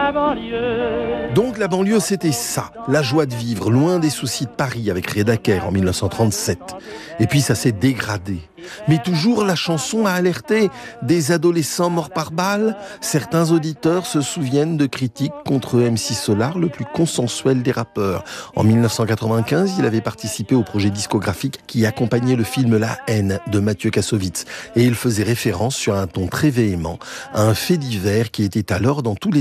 la banlieue. Donc la banlieue, c'était ça, la joie de vivre, loin des soucis de Paris avec Riedacker en 1937. Et puis ça s'est dégradé. Mais toujours la chanson a alerté des adolescents morts par balle. Certains auditeurs se souviennent de critiques contre MC Solar, le plus consensuel des rappeurs. En 1995, il avait participé au projet discographique qui accompagnait le film La haine de Mathieu Kassovitz. Et il faisait référence sur un ton très véhément à un fait divers qui était alors dans tous les